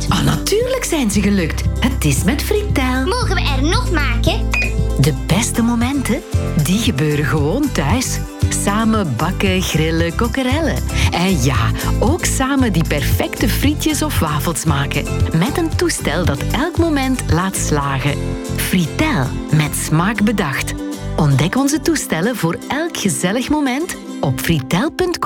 Ah, natuurlijk zijn ze gelukt. Het is met Fritel. Mogen we er nog maken? De beste momenten, die gebeuren gewoon thuis. Samen bakken, grillen, kokkerellen. En ja, ook samen die perfecte frietjes of wafels maken. Met een toestel dat elk moment laat slagen. Fritel, met smaak bedacht. Ontdek onze toestellen voor elk gezellig moment op fritel.com.